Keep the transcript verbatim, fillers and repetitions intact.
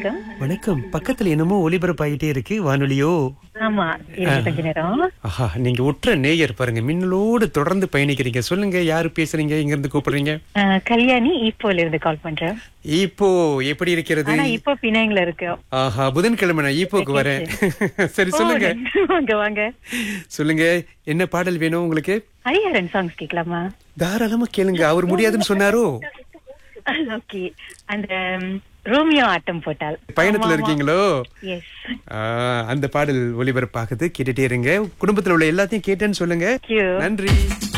வணக்கம். வணக்கம். பக்கத்துல என்னமோ ஒலிபரப்பாயிட்டே இருக்கு வானொலியோ? ஆமா, இருங்க கொஞ்ச நேரம். ஆஹா, நீங்க உற்ற நேயர் பாருங்க, மின்னலோடு தொடர்ந்து பயணிக்கிறீங்க. சொல்லுங்க, யாரு பேசுறீங்க, எங்க இருந்து கூப்பிடுறீங்க? அஹ், கல்யாணி ஈப்போல இருந்து கால் பண்றேன். இப்போ எப்படி இருக்கிறது? ஆனா இப்போ பினாங்ல இருக்கோம். ஆஹா, புதன்கிழமை நான் ஈப்போக்கு வரேன். சரி, ஓ, சொல்லுங்க வாங்க வாங்க. சொல்லுங்க, என்ன பாடல் வேணும் உங்களுக்கு? ஹரிஹரன் சாங்ஸ் கேட்கலாமா? தாராளமா கேளுங்க. அவர் முடியாதுன்னு சொன்னாரோ? ஓகே, அந்த ம், ரோமியோ ஆட்டம் போட்டால் பயணத்துல இருக்கீங்களோ? எஸ். ஆ, அந்த பாடல் ஒலிபரப்பாகுது, கேட்டுட்டே இருங்க. குடும்பத்துல உள்ள எல்லாத்தையும் கேட்டேன்னு சொல்லுங்க. Thank you. நன்றி.